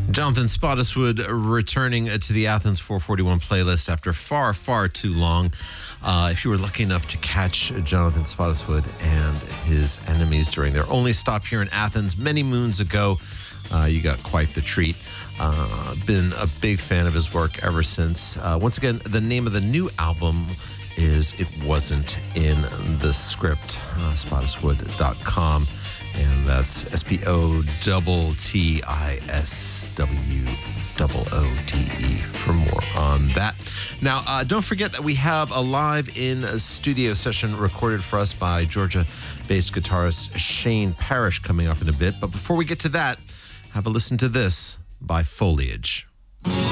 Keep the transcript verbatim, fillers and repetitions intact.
Jonathan Spottiswoode returning to the Athens four forty-one playlist after far, far too long. Uh, if you were lucky enough to catch Jonathan Spottiswoode and his enemies during their only stop here in Athens many moons ago, uh, you got quite the treat. Uh, been a big fan of his work ever since. Uh, once again, the name of the new album is It Wasn't in the Script, uh, spottiswoode dot com. And that's S P O T T I S W O O D E for more on that. Now, uh, don't forget that we have a live in studio session recorded for us by Georgia-based guitarist Shane Parrish coming up in a bit. But before we get to that, have a listen to this by Foliage.